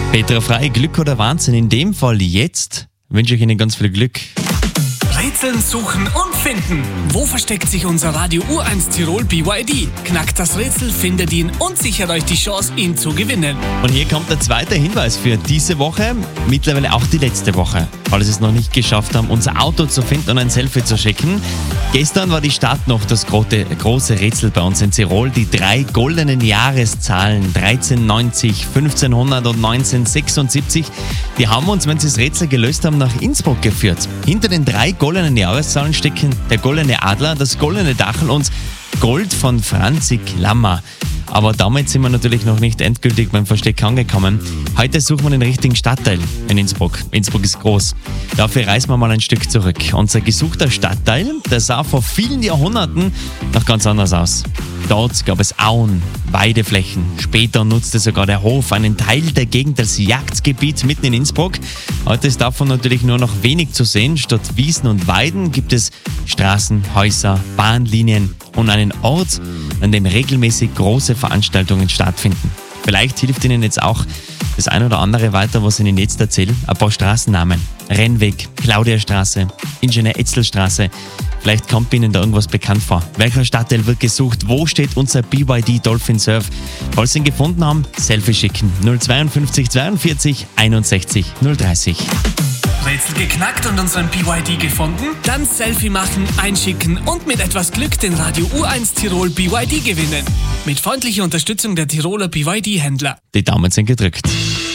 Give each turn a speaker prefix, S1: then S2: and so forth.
S1: Petra Frei, Glück oder Wahnsinn? In dem Fall jetzt wünsche ich Ihnen ganz viel Glück.
S2: Rätseln, suchen und finden. Wo versteckt sich unser Radio U1 Tirol BYD? Knackt das Rätsel, findet ihn und sichert euch die Chance, ihn zu gewinnen.
S1: Und hier kommt der zweite Hinweis für diese Woche, mittlerweile auch die letzte Woche. Falls Sie es noch nicht geschafft haben, unser Auto zu finden und ein Selfie zu schicken. Gestern war die Stadt noch das große Rätsel bei uns in Tirol. Die 3 goldenen Jahreszahlen 1390, 1500 und 1976. Die haben uns, wenn Sie das Rätsel gelöst haben, nach Innsbruck geführt. Hinter den 3 goldenen Jahreszahlen stecken der goldene Adler, das goldene Dachel und Gold von Franzi Klammer. Aber damit sind wir natürlich noch nicht endgültig beim Versteck angekommen. Heute suchen wir den richtigen Stadtteil in Innsbruck. Innsbruck ist groß. Dafür reisen wir mal ein Stück zurück. Unser gesuchter Stadtteil, der sah vor vielen Jahrhunderten noch ganz anders aus. Dort gab es Auen, Weideflächen. Später nutzte sogar der Hof einen Teil der Gegend als Jagdgebiet mitten in Innsbruck. Heute ist davon natürlich nur noch wenig zu sehen. Statt Wiesen und Weiden gibt es Straßen, Häuser, Bahnlinien und einen Ort, an dem regelmäßig große Veranstaltungen stattfinden. Vielleicht hilft Ihnen jetzt auch das ein oder andere weiter, was ich Ihnen jetzt erzähle. Ein paar Straßennamen. Rennweg, Claudiastraße, Ingenieur-Etzel-Straße. Vielleicht kommt Ihnen da irgendwas bekannt vor. Welcher Stadtteil wird gesucht? Wo steht unser BYD Dolphin Surf? Falls Sie ihn gefunden haben, Selfie schicken. 052 42 61 030.
S2: Rätsel geknackt und unseren BYD gefunden? Dann Selfie machen, einschicken und mit etwas Glück den Radio U1 Tirol BYD gewinnen. Mit freundlicher Unterstützung der Tiroler BYD-Händler.
S1: Die Daumen sind gedrückt.